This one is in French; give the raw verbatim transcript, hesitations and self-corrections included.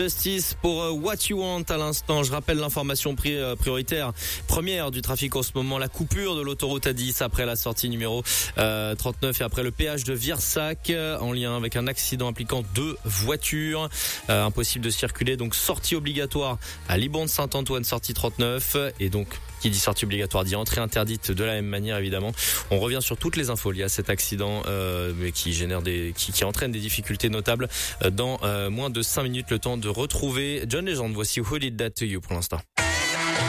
Justice pour euh, What You Want à l'instant. Je rappelle l'information pri- euh, prioritaire première du trafic en ce moment, la coupure de l'autoroute A dix après la sortie numéro euh, trente-neuf et après le péage de Virsac euh, en lien avec un accident impliquant deux voitures. Euh, impossible de circuler, donc sortie obligatoire à Libourne Saint-Antoine, sortie trente-neuf, et donc qui dit sortie obligatoire dit entrée interdite de la même manière évidemment. On revient sur toutes les infos liées à cet accident euh, mais qui génère des qui, qui entraîne des difficultés notables euh, dans euh, moins de cinq minutes, le temps de retrouver John Legend. Voici Who Did That To You pour l'instant.